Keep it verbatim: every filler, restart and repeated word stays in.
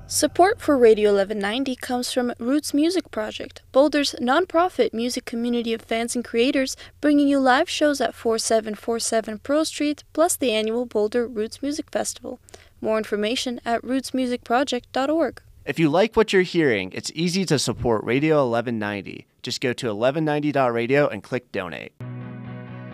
Support for Radio eleven ninety comes from Roots Music Project, Boulder's nonprofit music community of fans and creators, bringing you live shows at forty-seven forty-seven Pearl Street, plus the annual Boulder Roots Music Festival. More information at roots music project dot org. If you like what you're hearing, it's easy to support Radio eleven ninety. Just go to eleven ninety dot radio and click donate.